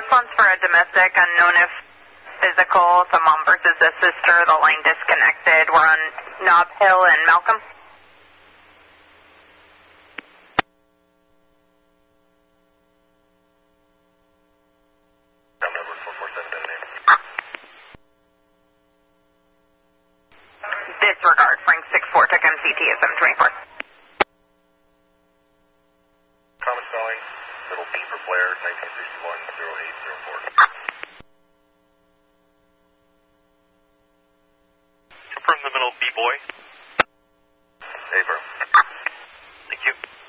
this one's for a domestic, unknown if physical, so mom versus a sister, the line disconnected. We're on Nob Hill and Malcolm. Disregard, Frank 6-4, took MCT at 724. Common spelling, little B for Blair, 1961-0804.